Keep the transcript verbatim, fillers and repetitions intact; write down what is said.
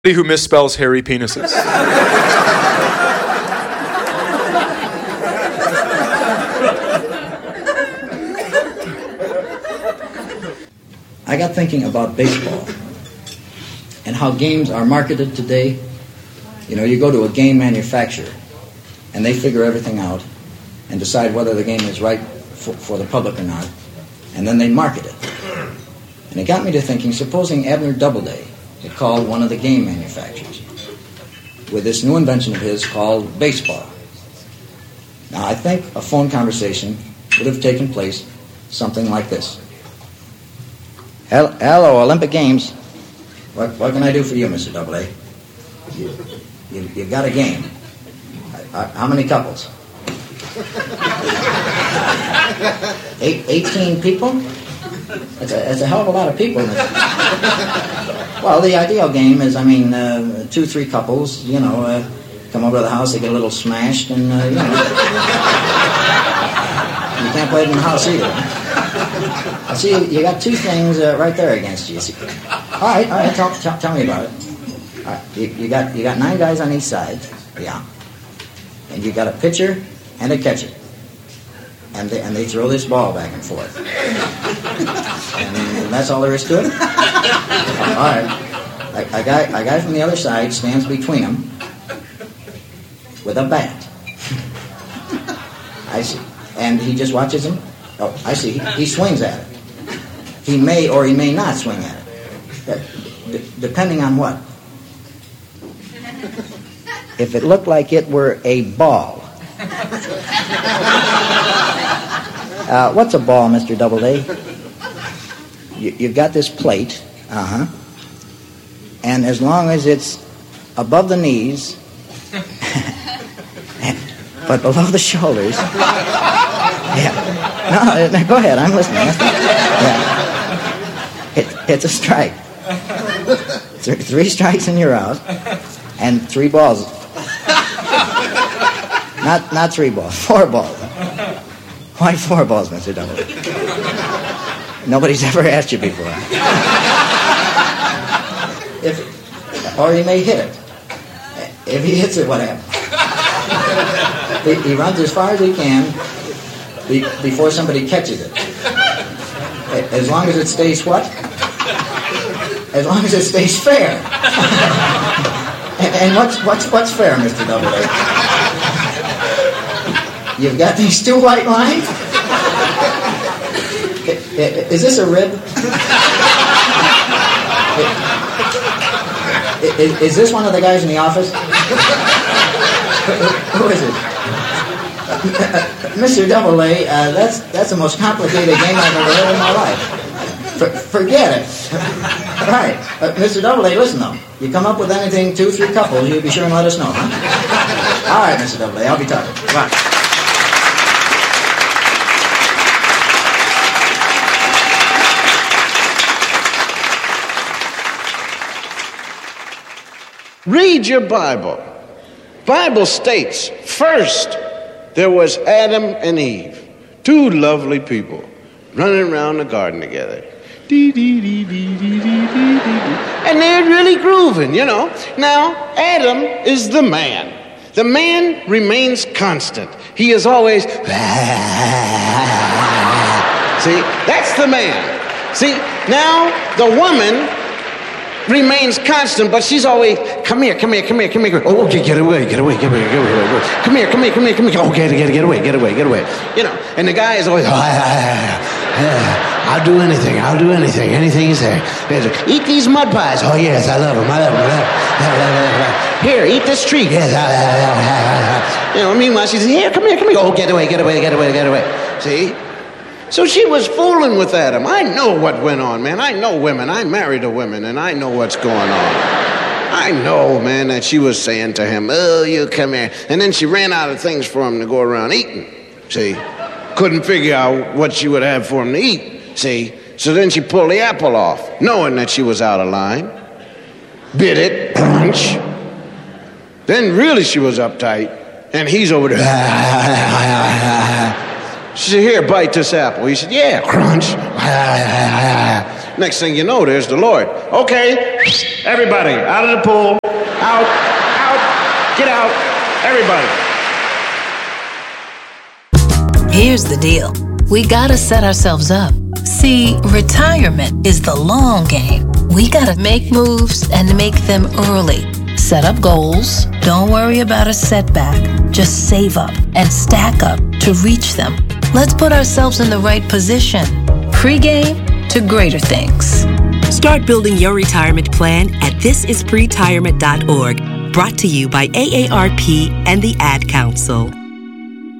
Who misspells hairy penises. I got thinking about baseball and how games are marketed today. You know, you go to a game manufacturer and they figure everything out and decide whether the game is right for, for the public or not, and then they market it. And it got me to thinking, supposing Abner Doubleday had called one of the game manufacturers with this new invention of his called baseball. Now, I think a phone conversation would have taken place something like this. Hello, Olympic Games. What, what can I do for you, Mister Doubleday? You, you, you've got a game. Uh, how many couples? Eight, eighteen people? That's a, that's a hell of a lot of people. Well, the ideal game is, I mean, uh, two, three couples, you know, uh, come over to the house, they get a little smashed, and, uh, you know. You can't play it in the house either. I see you, you got two things uh, right there against you. See. All right, all right, tell, tell, tell me about it. All right, you, you got you got nine guys on each side, yeah, and you got a pitcher and a catcher, and they, and they throw this ball back and forth, and that's all there is to it. All right, a, a guy a guy from the other side stands between them with a bat. I see, and he just watches them. Oh, I see. He, he swings at it. He may or he may not swing at it, D- depending on what. If it looked like it were a ball. Uh, what's a ball, Mister Doubleday? You, you've got this plate, uh-huh, and as long as it's above the knees, but below the shoulders, yeah. No, no, go ahead. I'm listening. Yeah. It, it's a strike. Th- three strikes and you're out, and three balls. Not not three balls. Four balls. Why four balls, Mister Doubleday? Nobody's ever asked you before. If, or he may hit it. If he hits it, what happens? He, he runs as far as he can be, before somebody catches it. As long as it stays what? As long as it stays fair. and, and what's what's what's fair, Mister Doubleday? You've got these two white lines. Is this a rib? Is, is this one of the guys in the office? Who is it? Mister Doubleday, uh, that's that's the most complicated game I've ever heard in my life. For, forget it. All right, uh, Mister Doubleday, listen though. You come up with anything, two, three couples, you be sure and let us know, huh? All right, Mister Doubleday, I'll be talking. Bye. Read your Bible. Bible states, first, there was Adam and Eve, two lovely people running around the garden together. Dee, dee, dee, dee, dee, dee, dee, dee. And they're really grooving, you know. Now, Adam is the man. The man remains constant. He is always, see, that's the man. See, now the woman remains constant, but she's always, come here, come here, come here, come here. Oh, okay, get away, get away, get away, get away, get away. Come here, come here, come here, come here. Oh, get, get, get away, get away, get away. You know, and the guy is always, oh, I'll do anything, I'll do anything, anything you say. Eat these mud pies. Oh, yes, I love them, I love them, I love them. Here, eat this treat. Yes, I love them. You know, meanwhile, she says, here, come here, come here. Oh, get away, get away, get away, get away. See? So she was fooling with Adam. I know what went on, man. I know women. I married a woman, and I know what's going on. I know, man, that she was saying to him, oh, you come here. And then she ran out of things for him to go around eating. See? Couldn't figure out what she would have for him to eat. See? So then she pulled the apple off, knowing that she was out of line. Bit it, crunch. Then really she was uptight, and he's over there. She said, here, bite this apple. He said, yeah, crunch. Next thing you know, there's the Lord. Okay, everybody, out of the pool. Out, out, get out, everybody. Here's the deal. We gotta set ourselves up. See, retirement is the long game. We gotta make moves and make them early. Set up goals. Don't worry about a setback. Just save up and stack up to reach them. Let's put ourselves in the right position. Pre-game to greater things. Start building your retirement plan at this is pretirement dot org. Brought to you by A A R P and the Ad Council.